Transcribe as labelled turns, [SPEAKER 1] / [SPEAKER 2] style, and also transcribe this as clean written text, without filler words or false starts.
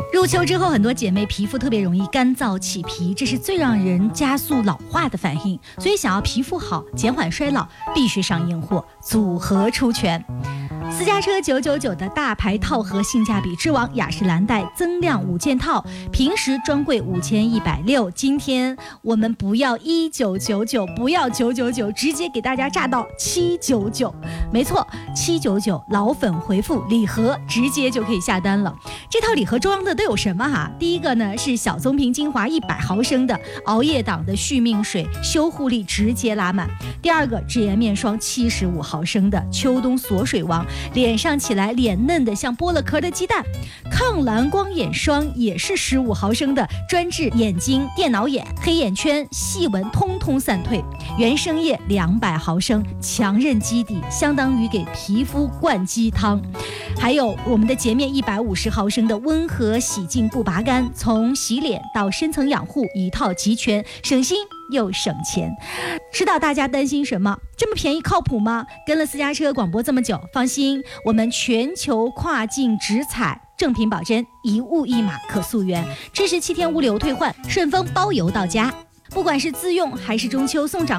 [SPEAKER 1] 入秋之后，很多姐妹皮肤特别容易干燥起皮，这是最让人加速老化的反应。所以想要皮肤好、减缓衰老，必须上硬货，组合出拳。私家车999的大牌套盒性价比之王雅诗兰黛增量5件套，平时专柜5160，今天我们不要1999，不要999，直接给大家炸到799。没错，799，老粉回复礼盒，直接就可以下单了。这套礼盒装的都有什么哈？第一个呢是小棕瓶精华100毫升的熬夜党的续命水，修护力直接拉满。第二个智颜面霜75毫升的秋冬锁水王，脸上起来脸嫩的像剥了壳的鸡蛋。抗蓝光眼霜也是15毫升的，专治眼睛、电脑眼、黑眼圈、细纹通通散退。原生液200毫升，强韧基底，相当于给皮肤灌鸡汤。还有我们的洁面150毫升的温和洗净不拔干，从洗脸到深层养护一套齐全，省心又省钱。知道大家担心什么？这么便宜靠谱吗？跟了私家车广播这么久，放心，我们全球跨境直采，正品保真，1物1码可溯源，支持7天物流退换，顺丰包邮到家。不管是自用还是中秋送长